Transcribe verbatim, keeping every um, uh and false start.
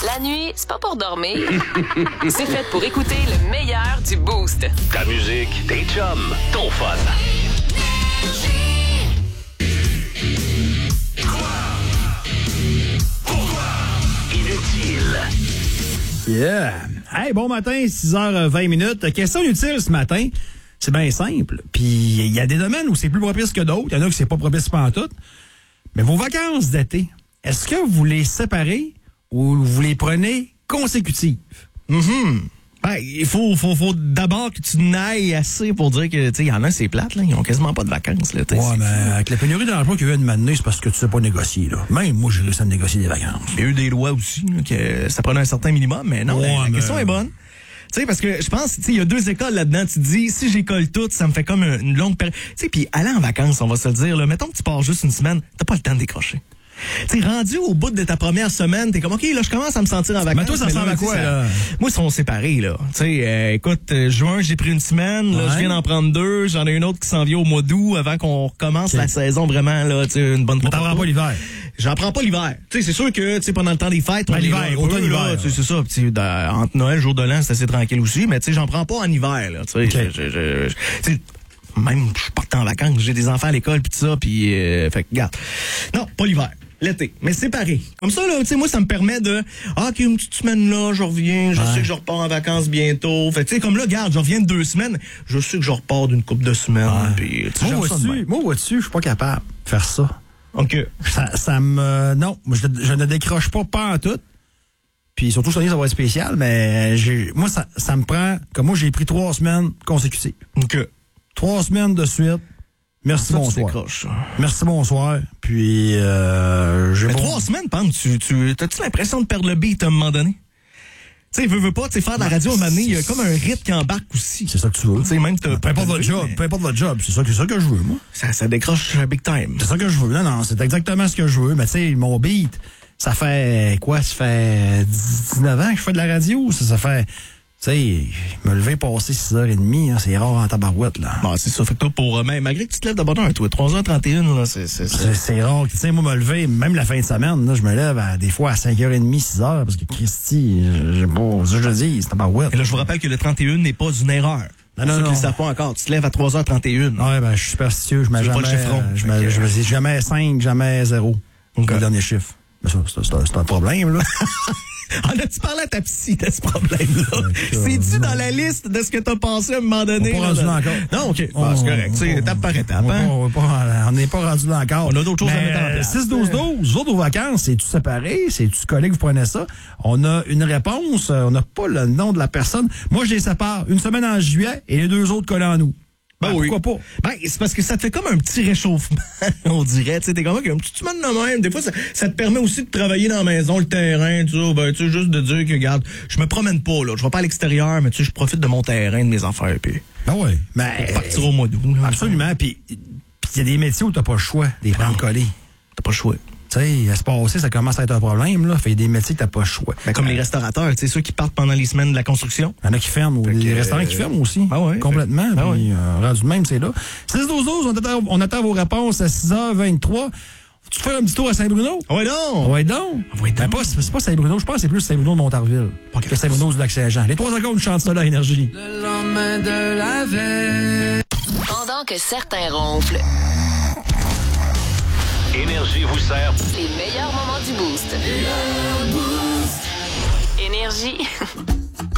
La nuit, c'est pas pour dormir. C'est fait pour écouter le meilleur du Boost. Ta musique, tes chums, ton fun. Inutile. Yeah! Hey, bon matin, six heures vingt minutes. Question utile ce matin. C'est bien simple. Puis il y a des domaines où c'est plus propice que d'autres. Il y en a où c'est pas propice pantoute. Mais vos vacances d'été, est-ce que vous les séparez ou vous les prenez consécutives? Mm-hmm. Ben, il faut, faut, faut d'abord que tu n'ailles assez pour dire que, tu sais, il y en a, c'est plate, là. Ils ont quasiment pas de vacances, là. Ouais, mais avec la pénurie d'emploi qu'il y a eu une année, c'est parce que tu sais pas négocier, là. Même moi, j'ai réussi à me négocier des vacances. Il y a eu des lois aussi, là, que ça prenait un certain minimum, mais non, ouais, la, la mais... question est bonne. Tu sais, parce que je pense, tu sais, il y a deux écoles là-dedans. Tu te dis, si j'école toutes, ça me fait comme une longue période. Tu sais, puis aller en vacances, on va se le dire, là, mettons que tu pars juste une semaine, t'as pas le temps de décrocher. Tu sais, rendu au bout de ta première semaine, t'es comme, OK, là, je commence à me sentir en vacances. Mais toi, ça ressemble à quoi, ça... là? Moi, ils sont séparés, là. Tu sais, euh, écoute, euh, juin, j'ai pris une semaine, là, ouais. Je viens d'en prendre deux, j'en ai une autre qui s'en vient au mois d'août avant qu'on recommence okay. la saison vraiment, là, tu sais, une bonne fois. T'en prends pas l'hiver? J'en prends pas l'hiver. Tu sais, c'est sûr que, tu sais, pendant le temps des fêtes, on ben, l'hiver, automne, hiver. Tu sais, c'est ça. Pis, entre Noël, jour de l'an, c'est assez tranquille aussi, mais tu sais, j'en prends pas en hiver, là. Tu sais, okay. je, je, je, même, je suis parti en vacances, j'ai des enfants à l'école pis tout ça, pis, euh, fait que, regarde. Non, pas l'hiver. L'été, mais séparé. Comme ça, là, tu sais, moi, ça me permet de, ah, OK, une petite semaine là, je reviens, je ouais. sais que je repars en vacances bientôt. Fait tu sais, comme là, regarde, je reviens de deux semaines, je sais que je repars d'une couple de semaines. Ouais. Puis, moi, vois-tu, moi, vois-tu, je suis pas capable de faire ça. OK. Ça, ça me, non, je, je ne décroche pas, pas en tout. Puis surtout, cette année, ça va être spécial, mais j'ai, moi, ça, ça me prend, comme moi, j'ai pris trois semaines consécutives. OK. Trois semaines de suite. Merci, ça, bonsoir. Merci, bonsoir. Puis, euh, j'ai Mais bon... trois semaines, Pam, tu, tu, t'as-tu l'impression de perdre le beat à un moment donné? Tu sais, veux, veux pas, tu sais, faire de la radio à un moment donné, il y a comme un rythme qui embarque aussi. C'est ça que tu veux. Tu sais, même peu importe votre job, mais... peu importe votre job, c'est ça, c'est ça que je veux, moi. Ça, ça décroche big time. C'est ça que je veux. Non, non, c'est exactement ce que je veux. Mais tu sais, mon beat, ça fait, quoi, ça fait dix-neuf ans que je fais de la radio, ça, ça fait... Tu sais, me lever passer six heures trente, hein, c'est rare en tabarouette, là. Bon, c'est ça. Fait que toi, pour, même, malgré que tu te lèves de bonne heure, toi, trois heures trente et une, là, c'est, c'est, c'est... c'est rare. Tu sais, moi, me lever, même la fin de semaine, là, je me lève à, des fois à cinq heures trente, six heures, parce que Christy, j'ai pas, ça, je dis, c'est tabarouette. Et là, je vous rappelle que le trente et une n'est pas une erreur. Non, non, non. Ceux qui ne savent pas encore. Tu te lèves à trois heures trente et une. Ouais, ben, je suis superstitieux. Je mets jamais, pas le chiffron. Je mets, okay. je mets jamais cinq, jamais zéro. Okay. Le dernier chiffre. Mais ça, c'est, c'est, un, c'est un problème, là. En as-tu parlé à ta psy de ce problème-là? C'est-tu dans la liste de ce que t'as pensé à un moment donné? On n'est pas rendu là encore. Non, OK. Bon, c'est correct. C'est étape par étape. On n'est pas rendu là encore. On a d'autres choses à mettre en place. six douze douze, vous autres aux vacances, c'est-tu séparé? C'est-tu collé que vous prenez ça? On a une réponse. On n'a pas le nom de la personne. Moi, je les sépare. Une semaine en juillet et les deux autres collés en août. Ben, ben oui. Pourquoi pas? Ben, c'est parce que ça te fait comme un petit réchauffement, on dirait. Tu sais, t'es comme une petite semaine de même. Des fois, ça, ça te permet aussi de travailler dans la maison, le terrain, tu sais, ben, tu sais, juste de dire que, regarde, je me promène pas, là. Je vais pas à l'extérieur, mais tu sais, je profite de mon terrain, de mes affaires, puis. Ben oui. Ben. Pour partir au mois d'août, là. Absolument. Puis, il y a des métiers où t'as pas le choix, des prendre collés. T'as pas le choix. Tu sais, à se passer, ça commence à être un problème, là. Fait des métiers que t'as pas le choix. Ben, comme euh, les restaurateurs, tu sais, ceux qui partent pendant les semaines de la construction. Il y en a qui ferment, ou les euh, restaurants qui ferment aussi. Ah ouais. Complètement. Ah puis, ouais. euh, rendu de même, c'est là. six douze douze, on attend, on attend vos réponses à six heures vingt-trois. Tu fais un petit tour à Saint-Bruno? Ah ouais, non! Ouais, donc! Ouais, ben, pas, c'est pas Saint-Bruno, je pense que c'est plus Saint-Bruno de Montarville. Pas que Saint-Bruno du Lac-Saint-Jean. Les trois secondes, je chante ça là, Énergie. Le lendemain de la veille. Pendant que certains ronflent. Énergie vous sert les meilleurs moments du Boost. Énergie.